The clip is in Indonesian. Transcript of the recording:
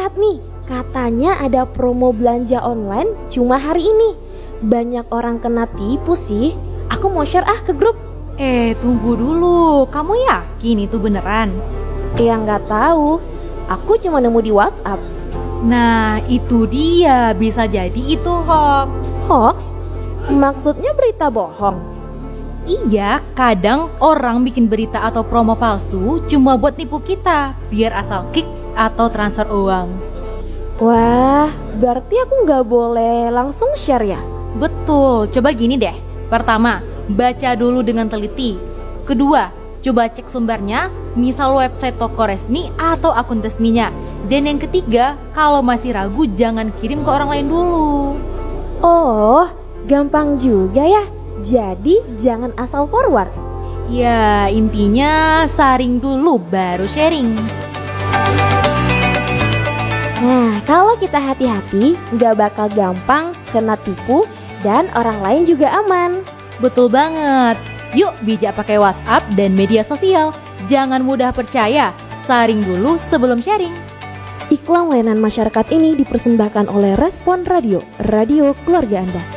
lihat nih, katanya ada promo belanja online cuma hari ini. Banyak orang kena tipu sih. Aku mau share ke grup. Tunggu dulu, kamu yakin itu beneran? Ya nggak tahu, aku cuma nemu di WhatsApp. Nah itu dia, bisa jadi itu hoax. Hoax? Maksudnya berita bohong? Iya, kadang orang bikin berita atau promo palsu cuma buat nipu kita, biar asal klik atau transfer uang. Wah, berarti aku nggak boleh langsung share ya? Betul, coba gini deh. Pertama, baca dulu dengan teliti. Kedua, coba cek sumbernya, misal website toko resmi atau akun resminya. Dan yang ketiga, kalau masih ragu jangan kirim ke orang lain dulu. Oh, gampang juga ya. Jadi jangan asal forward. Ya, intinya saring dulu baru sharing. Nah, kalau kita hati-hati, nggak bakal gampang kena tipu dan orang lain juga aman. Betul banget. Yuk bijak pakai WhatsApp dan media sosial. Jangan mudah percaya, saring dulu sebelum sharing. Iklan layanan masyarakat ini dipersembahkan oleh Respon Radio, radio keluarga Anda.